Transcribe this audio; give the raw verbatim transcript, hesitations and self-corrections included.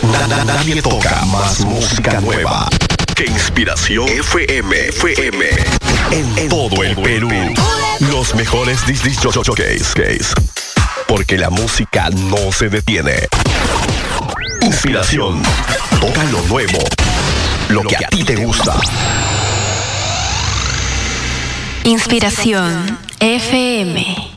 Na- Nadie toca más música nueva que Inspiración F M. F M. En, en todo el Perú. Los mejores disc jockeys. Porque la música no se detiene. Inspiración. Toca lo nuevo. Lo que a ti te gusta. Inspiración F M.